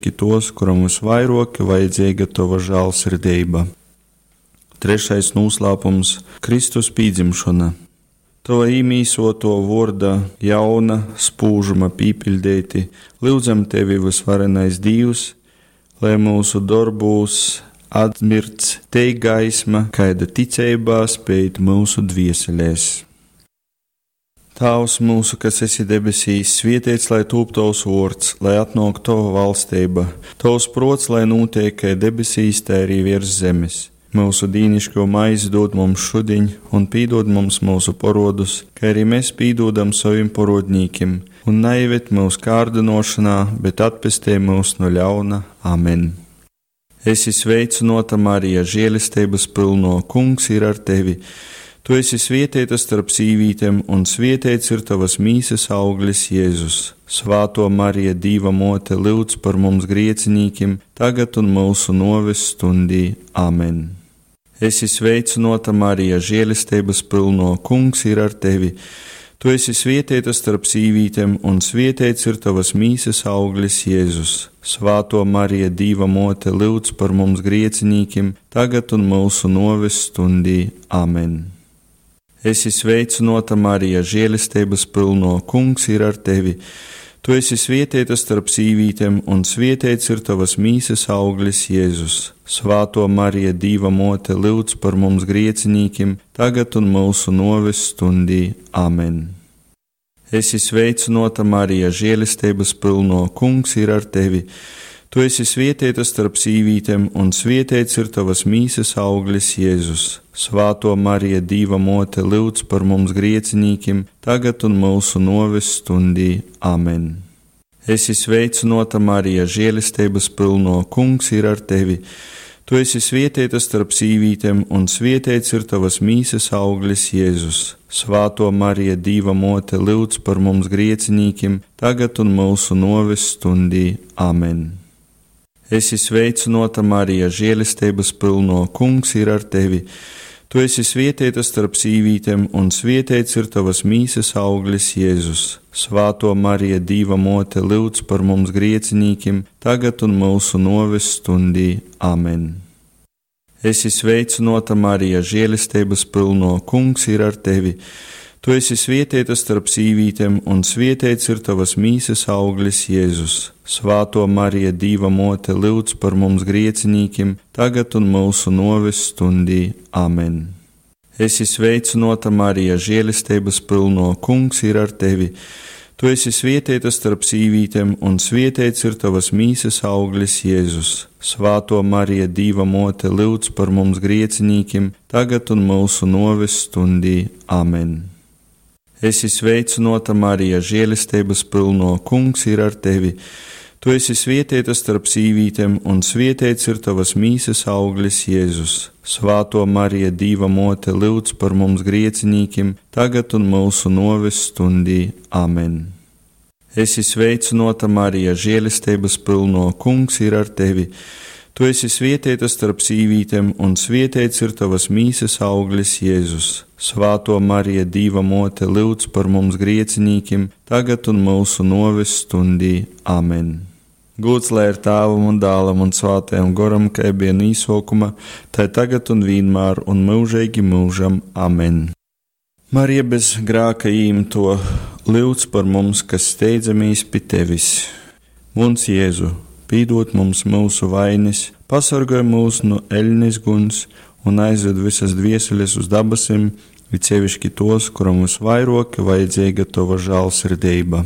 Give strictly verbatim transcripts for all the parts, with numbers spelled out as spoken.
tos, kuram visvairāk vajadzīga tava žēlsirdība. Trešais noslēpums - Kristus pīdzimšana. Tava īmīsoto vārda jauna spūžuma pīpildēti, lūdzam tevi visvarenais Dievs, lai mūsu darbos atmirts te gaisma, kaida ticībā spēt mūsu dvieselēs. Tēvs mūsu, kas esi debesīs, svētīts lai top tavs vārds, lai atnāk tava valstība, tavs prots, lai notiek kā debesīs, tā arī virs zemes. Mūsu dīnišķo maizi dod mums šodien, un pīdod mums mūsu parodus, kā arī mēs pīdodam saviem parodnīkiem, un neieved mūsu kārdinošanā, bet atpestē mūs no ļauna. Amen. Esi sveicināta, Marija, žēlistības pilno, Kungs ir ar tevi. Tu esi svētīta starp sīvītēm, un svētīts ir tavas mīsas auglis, Jēzus. Svāto Marija, Dieva mote, lūdz par mums griecinīkiem, tagad un mūsu noves stundī. Amen. Esi sveicināta, Marija, žēlistības pilno, Kungs ir ar tevi. Tu esi svētīta starp sīvītēm, un svētīts ir tavas mīsas auglis, Jēzus. Svāto Marija, Dieva mote, lūdz par mums griecinīkiem, tagad un mūsu noves stundī. Amen. Esi sveicināta, Marija, žēlistības pilno, Kungs ir ar tevi. Tu esi svētīta starp sīvītēm, un svētīts ir tavas mīsas auglis, Jēzus. Svāto Marija, Dieva mote, lūdz par mums griecinīkiem, tagad un mūsu noves stundī. Amen. Esi sveicināta, Marija, žēlistības pilno, Kungs ir ar tevi. Tu esi svētīta starp sīvītēm, un svētīts ir tavas mīsas auglis, Jēzus. Svāto Marija, Dieva mote, lūdz par mums griecinīkiem, tagad un mūsu noves stundī. Amen. Esi sveicināta, Marija, žēlistības pilno, Kungs ir ar tevi. Tu esi svētīta starp sīvītēm, un svētīts ir tavas mīsas auglis, Jēzus. Svāto Marija, Dieva mote, lūdz par mums griecinīkiem, tagad un mūsu noves stundī. Amen. Esi sveicināta, Marija, žēlistības pilno, Kungs ir ar tevi. Tu esi svētīta starp sīvītēm, un svētīts ir tavas mīsas auglis, Jēzus. Svāto Marija, Dieva mote, lūdz par mums griecinīkiem, tagad un mūsu noves stundī. Amen. Esi sveicināta, Marija, žēlistības pilno, Kungs ir ar tevi. Tu esi svētīta starp sīvītēm, un svētīts ir tavas mīsas auglis, Jēzus. Svāto Marija, Dieva mote, lūdz par mums griecinīkiem, tagad un mūsu noves stundī. Amen. Esi sveicināta, Marija, žēlistības pilno, Kungs ir ar tevi. Tu esi svētīta starp sīvītēm, un svētīts ir tavas mīsas auglis, Jēzus. Svāto Marija, Dieva mote, lūdz par mums griecinīkiem, tagad un mūsu noves stundī. Amen. Esi sveicināta, Marija, žēlistības pilno, Kungs ir ar tevi. Tu esi svētīta starp sīvītēm, un svētīts ir tavas mīsas auglis, Jēzus. Svāto Marija, Dieva mote, lūdz par mums griecinīkiem, tagad un mūsu noves stundī. Amen. Esi sveicināta, Marija, žēlistības pilno, Kungs ir ar tevi. Tu esi svētīta starp sīvītēm, un svētīts ir tavas mīsas auglis, Jēzus. Svāto Marija, Dieva mote, lūdz par mums griecinīkiem, tagad un mūsu noves stundī. Amen. Gods lai ir Tēvam un Dēlam un Svētajam Garam, kā bija no sākuma, tā tagad un vienmēr un mūžīgi mūžam. Amen. Marija bez grēka īmto, lūdz par mums, kas steidzamies pie tevis. Mums Jēzu, pīdot mums mūsu vainas, pasargāj mūs no eļļas guns un aizved visas dvieseles uz dabasim, it sevišķi tos, kuram visvairāk vajadzīga tava žēlsirdība.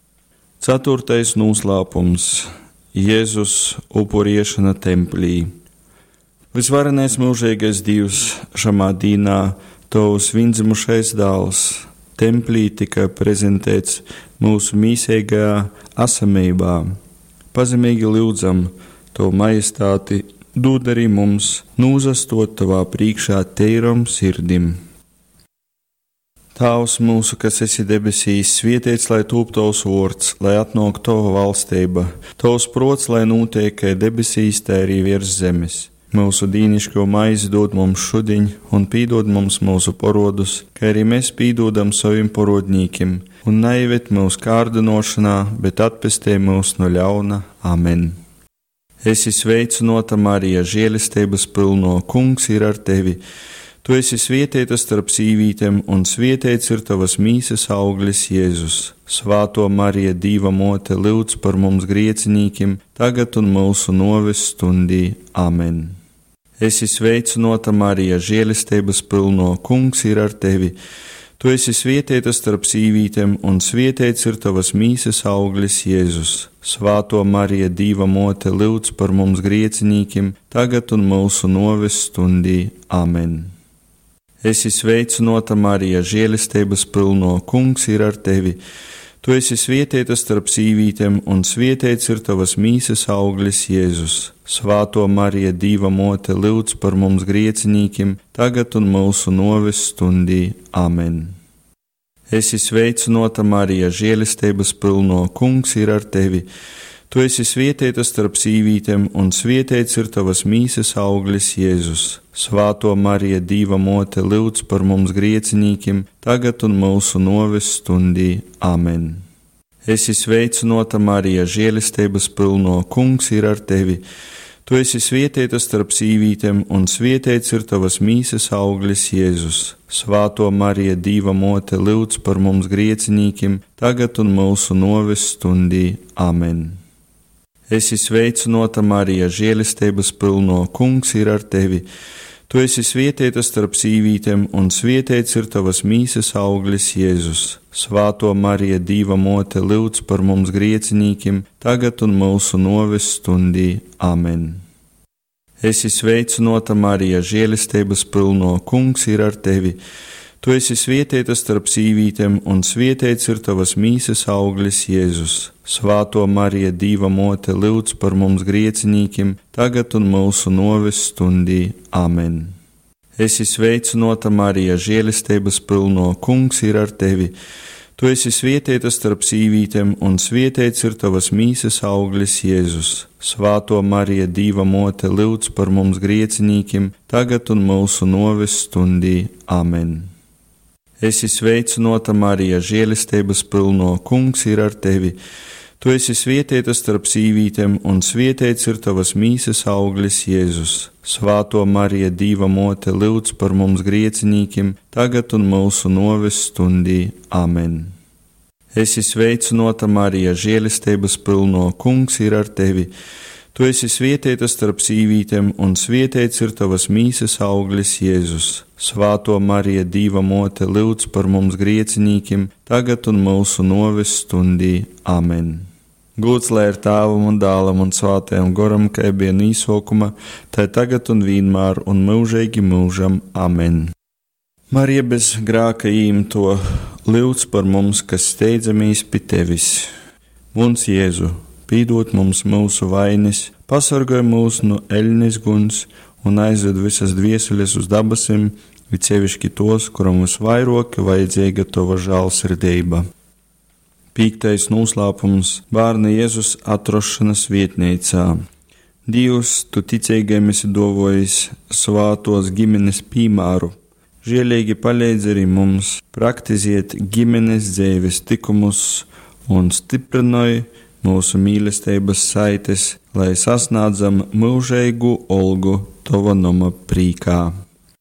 Ceturtais noslēpums - Jēzus upuriešana templī. Visvarenais mūžīgais Dievs, šamā dīnā tavs viendzimušais dēls templī tika prezentēts mūsu mīsīgajā esamībā. Pazemīgi lūdzam, Tavu majestāti, dod arī mums nūzastot Tavā priekšā teiram sirdim. Tēvs mūsu, kas esi debesīs, svētīts lai top Tavs vārds, lai atnāk Tava valstība, Tavs prots, lai notiek kā debesīs, tā arī virs zemes. Mūsu dīnišķo maizi dod mums šodien, un pīdod mums mūsu parodus, kā arī mēs pīdodam saviem parodnīkiem, un neieved mūsu kārdinošanā, bet atpestē mūs no ļauna. Amen. Esi sveicināta, Marija, žēlistības pilno, Kungs ir ar tevi. Tu esi svētīta starp sīvītēm, un svētīts ir tavas mīsas auglis, Jēzus. Svāto Marija, Dīva mote, lūdz par mums griecinīkiem, tagad un mūsu noves stundī. Amen. Esi sveicināta, Marija, žēlistības pilno, Kungs ir ar tevi. Tu esi svētīta starp sīvītēm, un svētīts ir tavas mīsas auglis, Jēzus. Svāto Marija, Dīva mote, lūdz par mums griecinīkiem, tagad un mūsu noves stundī. Amen. Esi sveicināta, Marija, žēlistības pilno, Kungs ir ar tevi. Tu esi svētīta starp sīvītēm, un svētīts ir tavas mīsas auglis, Jēzus. Svāto Marija, Dīva mote, lūdz par mums griecinīkiem, tagad un mūsu noves stundī. Amen. Esi sveicināta, Marija, žēlistības pilno, Kungs ir ar tevi. Tu esi svētīta starp sīvītēm, un svētīts ir tavas mīsas auglis, Jēzus. Svāto Marija, Dīva mote, lūdz par mums griecinīkiem, tagad un mūsu noves stundī. Amen. Esi sveicināta, Marija, žēlistības pilno, Kungs ir ar tevi. Tu esi svētīta starp sīvītēm, un svētīts ir tavas mīsas auglis, Jēzus. Svāto Marija, Dīva mote, lūdz par mums griecinīkiem, tagad un mūsu noves stundī. Amen. Esi sveicināta, Marija, žēlistības pilno, Kungs ir ar tevi. Tu esi svētīta starp sīvītēm, un svētīts ir tavas mīsas auglis, Jēzus. Svāto Marija, Dīva mote, lūdz par mums griecinīkiem, tagad un mūsu noves stundī. Amen. Esi sveicināta, Marija, žēlistības pilno, Kungs ir ar tevi. Tu esi svētīta starp sīvītēm, un svētīts ir tavas mīsas auglis, Jēzus. Svāto Marija, Dīva mote, lūdz par mums griecinīkiem, tagad un mūsu noves stundī. Amen. Esi sveicināta, Marija, žēlistības pilno, Kungs ir ar tevi. Tu esi svētīta starp sīvītēm, un svētīts ir tavas mīsas auglis, Jēzus. Svāto Marija, Dīva mote, lūdz par mums griecinīkiem, tagad un mūsu noves stundī. Amen. Esi sveicināta, Marija, žēlistības pilno, Kungs ir ar tevi. Tu esi svētīta starp sīvītēm, un svētīts ir tavas mīsas auglis, Jēzus. Svāto Marija, Dīva mote, lūdz par mums griecinīkiem, tagad un mūsu noves stundī. Amen. Esi sveicināta, Marija, žēlistības pilno, Kungs ir ar tevi. Tu esi svētīta starp sīvītēm, un svētīts ir tavas mīsas auglis, Jēzus. Svāto Marija, Dīva mote, lūdz par mums griecinīkiem, tagad un mūsu noves stundī. Amen. Gods lai ir Tēvam un Dēlam un Svētajam Garam, kā bija no sākuma, tā tagad un vienmēr un mūžīgi mūžam. Amen. Marija bez grēka īmto, lūdz par mums, kas steidzamies pie tevis. Mums Jēzu, pīdot mums mūsu vainas, pasargāj mūs no eļņas guns un aizved visas dvieseles uz dabasim, it sevišķi tos, kuram visvairāk vajadzīga tava žēlsirdība. Pīktais noslēpums - bērna Jēzus atrašanās vietnīcā. Dievs, tu ticīgiem esi dāvājis svātos ģimenes piemēru. Žēlīgi palīdz arī mums praktizēt ģimenes dzīves likumus un stiprināj mūsu mīlestības saites, lai sasniedzam mūžīgu olgu tava nama prīkā.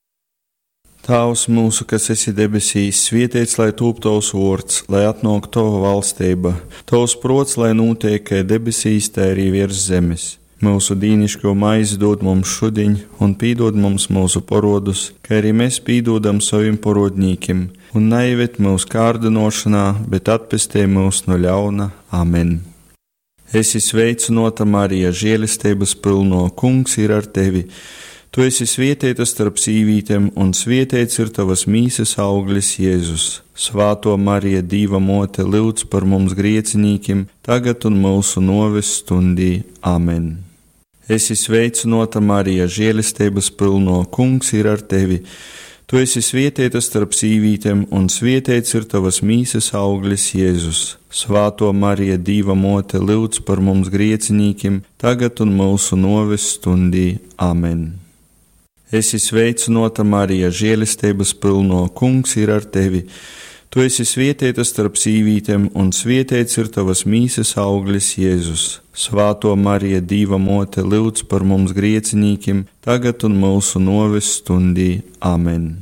Tēvs mūsu, kas esi debesīs, svētīts lai top tavs vārds, lai atnāk tava valstība, tavs prots, lai notiek kā debesīs, tā arī virs zemes. Mūsu dīnišķo maizi dod mums šodien, un pīdod mums mūsu parodus, kā arī mēs pīdodam saviem parodnīkiem, un neieved mūsu kārdinošanā, bet atpestī mūs no ļauna. Amen. Esi sveicināta, Marija, žēlistības pilno, Kungs ir ar tevi. Tu esi svētīta starp sīvītēm, un svētīts ir tavas mīsas auglis, Jēzus. Svāto Marija, Dīva mote, lūdz par mums griecinīkiem, tagad un mūsu noves stundī. Amen. Esi sveicināta, Marija, žēlistības pilno, Kungs ir ar tevi. Tu esi svētīta starp sīvītēm, un svētīts ir tavas mīsas auglis, Jēzus. Svāto Marija, Dīva mote, lūdz par mums griecinīkiem, tagad un mūsu noves stundī. Amen. Esi sveicināta, Marija, žēlistības pilno, Kungs ir ar tevi. Tu esi svētīta starp sīvītēm, un svētīts ir tavas mīsas auglis, Jēzus. Svāto Marija, Dīva mote, lūdz par mums griecinīkim, tagad un mūsu noves stundī. Amen.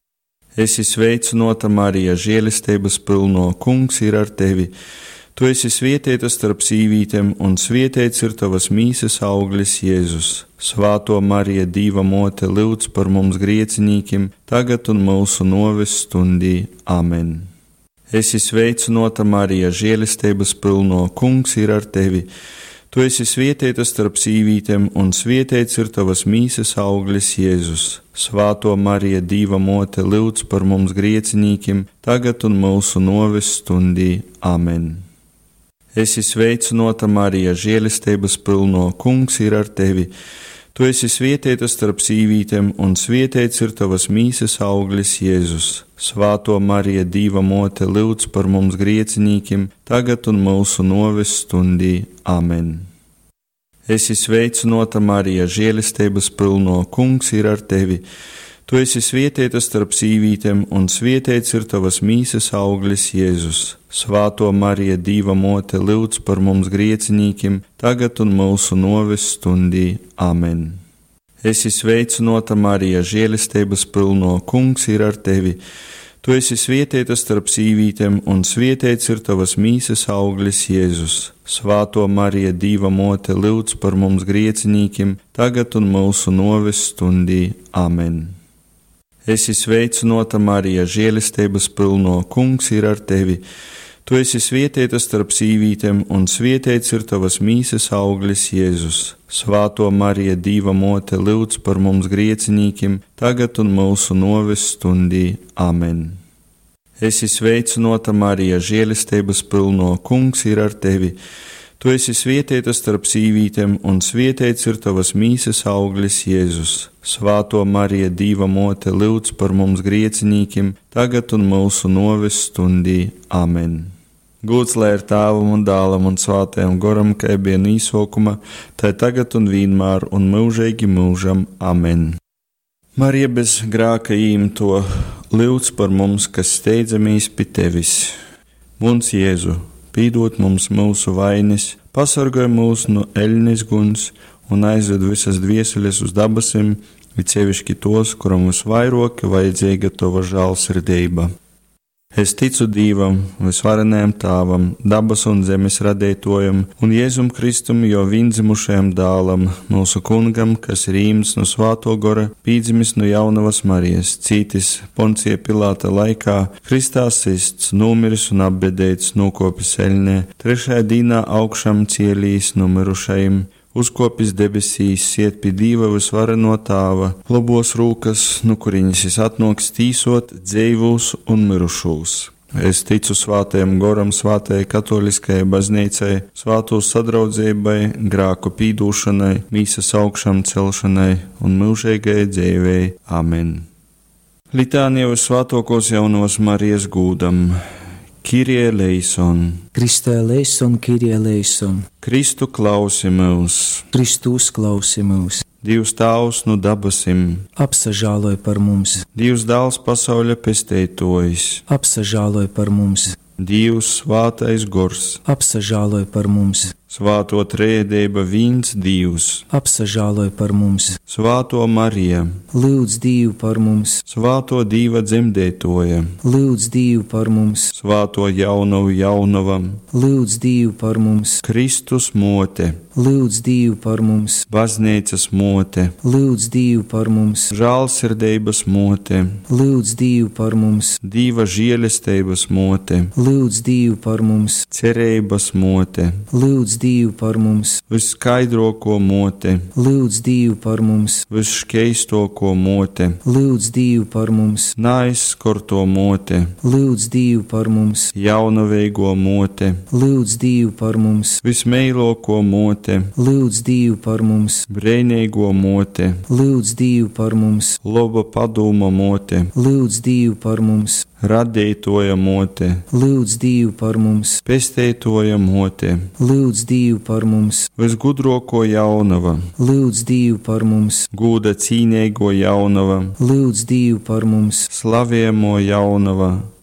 Esi sveicināta, Marija, žēlistības pilno, Kungs ir ar tevi. Tu esi svētīta starp sīvītēm, un svētīts ir tavas mīsas auglis, Jēzus. Svāto Marija, Dīva mote, lūdz par mums griecinīkim, tagad un mūsu noves stundī. Amen. Esi sveicināta, Marija, žēlistības pilno, Kungs ir ar tevi. Tu esi svētīta starp sīvītēm, un svētīts ir tavas mīsas auglis, Jēzus. Svāto Marija, Dīva mote, lūdz par mums griecinīkim, tagad un mūsu noves stundī. Amen. Esi sveicināta, Marija, žēlistības pilno, Kungs ir ar tevi. Tu esi svētīta starp sīvītēm, un svētīts ir tavas mīsas auglis, Jēzus. Svāto Marija, Dīva mote, lūdz par mums griecinīkim, tagad un mūsu noves stundī. Amen. Esi sveicināta, Marija, žēlistības pilno, Kungs ir ar tevi. Tu esi svētīta starp sīvītēm, un svētīts ir tavas mīsas auglis, Jēzus. Svāto Marija, Dīva mote, lūdz par mums griecinīkim, tagad un mūsu noves stundī. Amen. Esi sveicināta, Marija, žēlistības pilno, Kungs ir ar tevi. Tu esi svētīta starp sīvītēm, un svētīts ir tavas mīsas auglis, Jēzus. Svāto Marija, Dīva mote, lūdz par mums griecinīkim, tagad un mūsu noves stundī. Amen. Esi sveicināta, Marija, žēlistības pilno, Kungs ir ar tevi. Tu esi svētīta starp sīvītēm, un svētīts ir tavas mīsas auglis, Jēzus. Svāto Marija, Dīva mote, lūdz par mums griecinīkim, tagad un mūsu noves stundī. Amen. Esi sveicināta, Marija, žēlistības pilno, Kungs ir ar tevi. Tu esi svētīta starp sīvītēm, un svētīts ir tavas mīsas auglis, Jēzus. Svāto Marija, Dīva mote, lūdz par mums griecinīkim, tagad un mūsu noves stundī. Amen. Gods lai ir Tēvam un Dēlam un Svētajam Garam, kā bija no sākuma, tā tagad un vienmēr un mūžīgi mūžam. Amen. Marija bez grēka īmto, lūdz par mums, kas steidzamies pie tevis. Mums Jēzu, pīdot mums mūsu vainas, pasargāj mūs no eļļas guns un aizved visas dvieseles uz dabasim, it sevišķi tos, kuram visvairāk vajadzīga tava žēlsirdība. Es ticu Dievam, visvarenajam Tēvam, dabas un zemes radītājam, un Jēzum Kristum, jo viendzimušajam dēlam, mūsu kungam, kas ir īmts no Svētā gara, pīdzimis no jaunavas Marijas, cītis Poncija Pilāta laikā, Kristā sists, nomiris un apbedēts, nokopis eļņā, trešajā dīnā augšām cielīs nomirušajam, uzkopis debesīs, iet pie Dieva visvareno Tēva, labos rūkas, no kuriņas es atnoks tīsot dzīvūs un mirušūs. Es ticu Svētajam Garam, Svētajai Katoliskajai baznīcai, Svēto sadraudzībai, grēku pīdūšanai, mīsas augšām celšanai un mūžīgai dzīvei. Amen. Litānija Visvētākos jaunavas Marijas gūdam. Kyrie eleison. Kristē eleison, Kyrie eleison. Kristu klausi mūs. Kristus klausi mūs. Dievs Tēvs no dabasim. Apsažāloj par mums. Dievs Dēls pasaules pestētojs. Apsažāloj par mums. Dievs Svētais Gors. Apsažāloj par mums. Svēto trejība viens Dievs. Apsažāloj par mums. Svēto Marija. Lūdz Dievu par mums. Svēto Dieva dzemdētoja. Lūdz Dievu par mums. Svēto jaunavu jaunavam. Lūdz Dievu par mums. Kristus mote. Lūdz Dievu par mums. Baznīcas mote. Lūdz Dievu par mums. Žēlsirdības mote. Lūdz Dievu par mums. Dieva žēlistības mote. Lūdz Dievu par mums. Cerības mote. Lūdz Dievu par mums. Visskaidrāko mote. Lūdz Dievu par mums. Visšķeistāko mote. Lūdz Dievu par mums. Neaizskorto mote. Lūdz Dievu par mums. Jaunaveigo mote. Lūdz Dievu par mums. Vismeilāko mote. Lūdz Dievu par mums. Brēnīgo mote. Lūdz Dievu par mums. Laba padoma mote. Lūdz Dievu par mums. Radītoja mote. Lūdz Dievu par mums. Pestētoja mote. Lūdz Dievu par mums. Visgudrāko jaunava. Lūdz Dievu par mums. Gūda cīnīgo jaunava. Lūdz Dievu par mums. Slavēmo jaunava.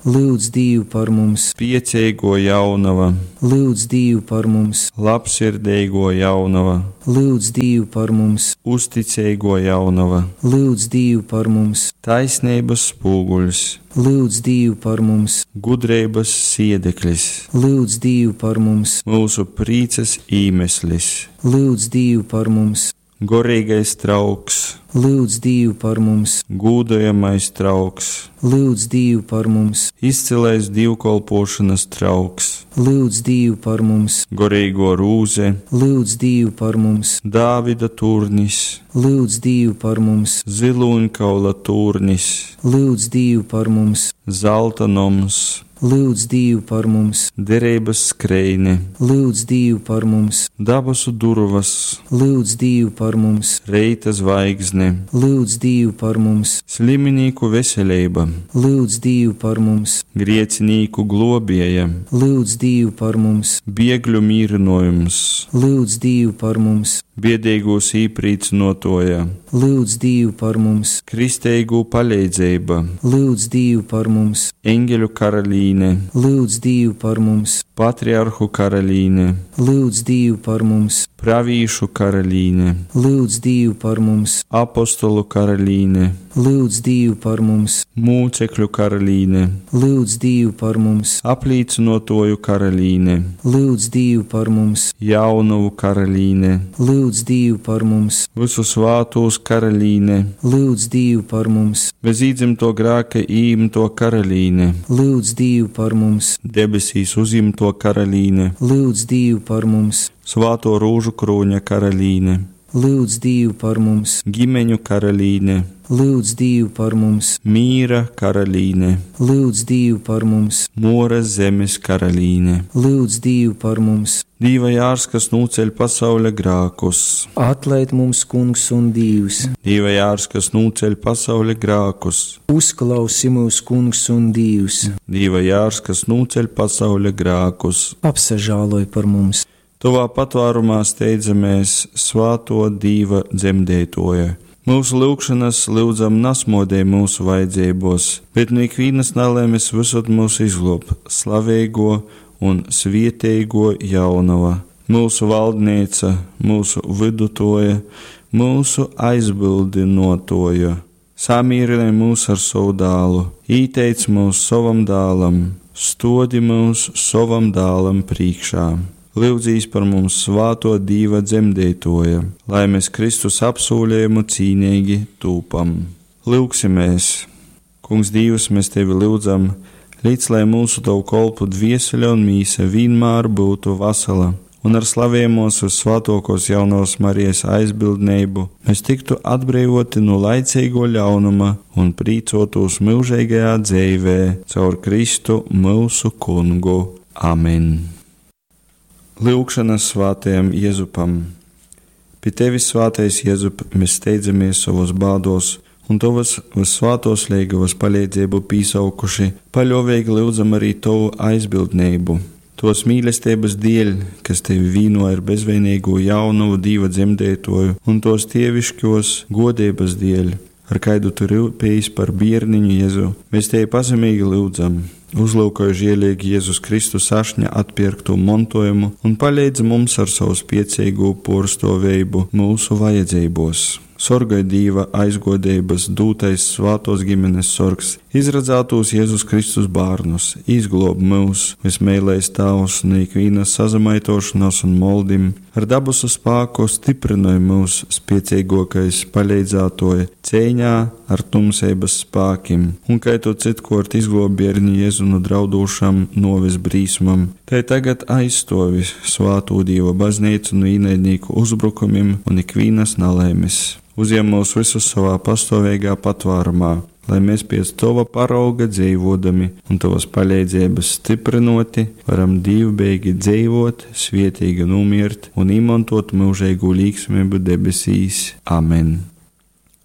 Lūdz Dievu par mums, Piecīgo jaunava, lūdz Dievu par mums, Labsirdīgo jaunava, lūdz Dievu par mums, Uzticīgo jaunava, lūdz Dievu par mums, Taisnības spoguļs, lūdz Dievu par mums, Gudrības siedeklis, lūdz Dievu par mums, mūsu prīces īmeslis, lūdz Dievu par mums, gorīgais trauks, lūdz Dievu par mums, gūdojamais trauks, lūdz Dievu par mums, izcilais divkolpošanas trauks, lūdz Dievu par mums, gorīgo rūze, lūdz Dievu par mums, Dāvida turnis, lūdz Dievu par mums, ziloņkaula turnis, lūdz Dievu par mums, zelta noms, lūdz Dievu par mums, derības skreine, lūdz Dievu par mums, dabasu durvas, lūdz Dievu par mums, reita zvaigzne, lūdz Dievu par mums, sliminīku veselība, lūdz Dievu par mums, griecinīku globieja, lūdz Dievu par mums, biegļu mīrinojums, lūdz Dievu par mums, biedīgos īprīts notoja, lūdz Dievu par mums, kristeigu palīdzība, lūdz Dievu par mums, eņģeļu karalīne, lūdz Dievu par mums, patriarhu karalīne, lūdz Dievu par mums, pravīšu karalīne, lūdz Dievu par mums, apostolu karalīne, lūdz Dievu par mums, mūcekļu karalīne, lūdz Dievu par mums, aplīcinotoju karalīne, lūdz Dievu par mums, jaunavu karalīne, lūdz Dievu par mums, visu svātos karalīne, lūdz Dievu par mums, bez īdzimto grāka īmto karalīne, lūdz Dievu par mums, debesīs uzimto karalīne, lūdz Dievu par mums, svāto rūžu krūņa karalīne, lūdz Dievu par mums, ģimeņu karalīne, lūdz Dievu par mums, mīra karalīne, lūdz Dievu par mums, mūras zemes karalīne, lūdz Dievu par mums, Dīva jārs, kas nūceļ pasaules grākus, atlaid mums, Kungs un Dievs, Dīva jārs, kas nūceļ pasaules grākus, uzklausi mūs, Kungs un Dievs, Dīva jārs, kas nūceļ pasaules grākus, apsažāloj par mums, tuvā patvārumā steidzamies svāto Dīva dzemdētoja. Mūsu lūgšanas lūdzam nasmodē mūsu vajadzībos, bet no ikvienas nelēmes visot mūsu izglāb, slavēgo un svietēgo jaunava, mūsu valdnīca, mūsu vidutoja, mūsu aizbildinotoja. Samīrinē mūs ar savu dālu, īteic mūs savam dālam, stodi mūs savam dālam priekšā. Lūdzīs par mums svāto Dīva dzemdētoja, lai mēs Kristus apsūlējumu cīnīgi tūpam. Lūksimies, Kungs Dievs, mēs tevi lūdzam, līdz lai mūsu tavu kolpu dvieseļa un mīsa vienmēr būtu vasala, un ar slavējumos uz svātokos jaunos Marijas aizbildnību mēs tiktu atbrīvoti no laicīgo ļaunuma un prīcotos mūžīgajā dzīvē caur Kristu mūsu Kungu. Amen. Lūkšanas svātajam Jēzupam. Pie tevis, svātais Jēzup, mēs steidzamies savos bādos, un tavas visvātos liegavas palīdzību pīsaukuši, paļovīgi lūdzam arī tavu aizbildnību. Tos mīlestības dēļ, kas tevi vīnoja ar bezvainīgo jaunavu Dīva dzemdētoju, un tos tievišķos godības dēļ, ar kaidu tu rūpējis par bērniņu Jēzu, mēs tevi pazemīgi lūdzam. Uzlūkoju žielīgi Jēzus Kristus ašņa atpirktu montojumu un palīdz mums ar savu spiecīgu porstovējumu mūsu vajadzībos. Sorgai Dīva aizgodības dūtais svātos ģimenes sorgs, izradzātos Jēzus Kristus bārnus, izglob mūs, vismēlējs Tavs, no ikvienas sazamaitošanos un moldim, ar dabusu spāku stiprināja mūs spiecīgākais palīdzātoja cēņā ar tumsības spākim, un kai tu citkort izglob bērni Jēzu no draudošam novis brīsmam, tai tagad aizstovi svātū Dieva baznīcu no īnaidnieku uzbrukumiem un ikvienas nelaimes. Uzņem mūs visus savā pastāvīgā patvārumā, lai mēs pēc Tava parauga dzīvodami un Tavas palīdzības stiprinoti varam divbeigi dzīvot, svietīgi nomirt un izmantot mūžīgu līgsmību debesīs. Amen.